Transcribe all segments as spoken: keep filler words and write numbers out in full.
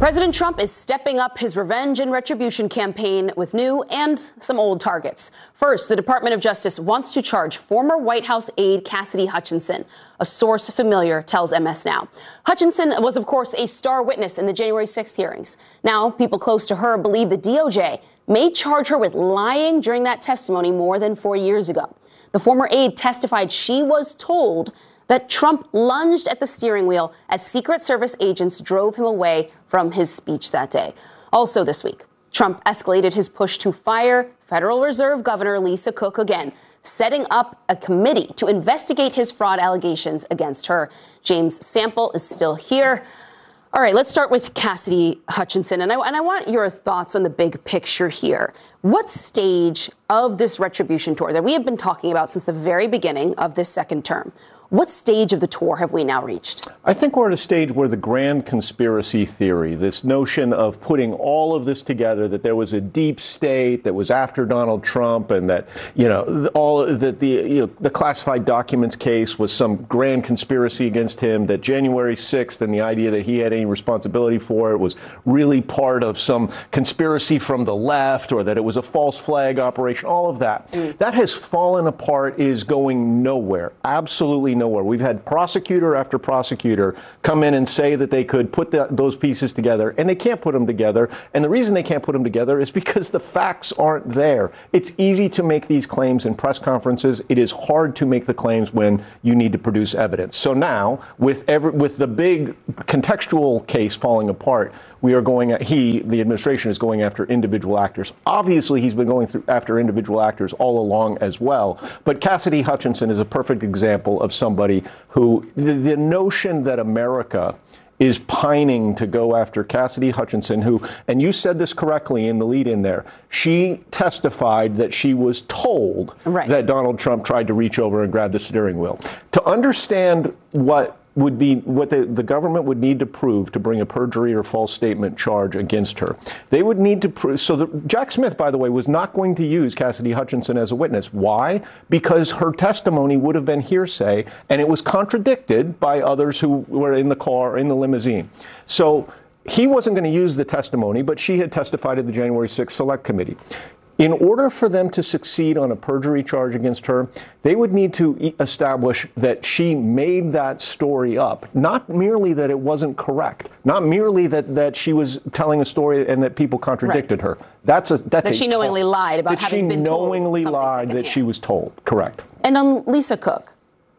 President Trump is stepping up his revenge and retribution campaign with new and some old targets. First, the Department of Justice wants to charge former White House aide Cassidy Hutchinson. A source familiar tells M S Now. Hutchinson was, of course, a star witness in the January sixth hearings. Now, people close to her believe the D O J may charge her with lying during that testimony more than four years ago. The former aide testified she was told that Trump lunged at the steering wheel as Secret Service agents drove him away from his speech that day. Also this week, Trump escalated his push to fire Federal Reserve Governor Lisa Cook again, setting up a committee to investigate his fraud allegations against her. James Sample is still here. All right, let's start with Cassidy Hutchinson, and I, and I want your thoughts on the big picture here. What stage of this retribution tour that we have been talking about since the very beginning of this second term, what stage of the tour have we now reached? I think we're at a stage where the grand conspiracy theory, this notion of putting all of this together, that there was a deep state that was after Donald Trump, and that, you know, all that the, you know, the classified documents case was some grand conspiracy against him, that January sixth and the idea that he had any responsibility for it was really part of some conspiracy from the left, or that it was a false flag operation, all of that. Mm. That has fallen apart, is going nowhere, absolutely nowhere. Nowhere. We've had prosecutor after prosecutor come in and say that they could put the, those pieces together, and they can't put them together. And the reason they can't put them together is because the facts aren't there. It's easy to make these claims in press conferences. It is hard to make the claims when you need to produce evidence. So now, with every, with the big contextual case falling apart, we are going at, he, the administration, is going after individual actors. Obviously, he's been going through after individual actors all along as well. But Cassidy Hutchinson is a perfect example of somebody who, the, the notion that America is pining to go after Cassidy Hutchinson, who, and you said this correctly in the lead in there, she testified that she was told right. that Donald Trump tried to reach over and grab the steering wheel. To understand what would be what the, the government would need to prove to bring a perjury or false statement charge against her. They would need to prove. So the, Jack Smith, by the way, was not going to use Cassidy Hutchinson as a witness. Why? Because her testimony would have been hearsay, and it was contradicted by others who were in the car, in the limousine. So he wasn't going to use the testimony, but she had testified at the January sixth Select Committee. In order for them to succeed on a perjury charge against her, they would need to e- establish that she made that story up. Not merely that it wasn't correct. Not merely that, that she was telling a story and that people contradicted right. her. That's a that's that a she knowingly lied about having been told. That she knowingly lied that she was told. Correct. And on Lisa Cook,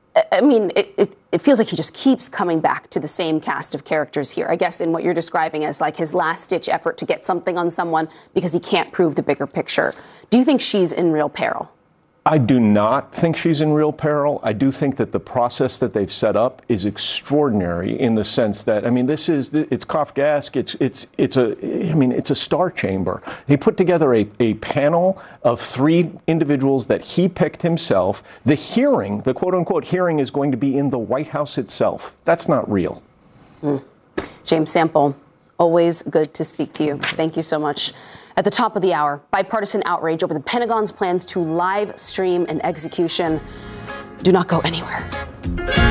I mean, it, it, it feels like he just keeps coming back to the same cast of characters here. I guess in what you're describing as like his last-ditch effort to get something on someone because he can't prove the bigger picture. Do you think she's in real peril? I do not think she's in real peril. I do think that the process that they've set up is extraordinary in the sense that, I mean, this is, it's Kafkaesque. It's, it's, it's a, I mean, it's a star chamber. He put together a, a panel of three individuals that he picked himself. The hearing, the quote unquote hearing, is going to be in the White House itself. That's not real. Mm. James Sample, always good to speak to you. Thank you so much. At the top of the hour, bipartisan outrage over the Pentagon's plans to live stream an execution. Do not go anywhere.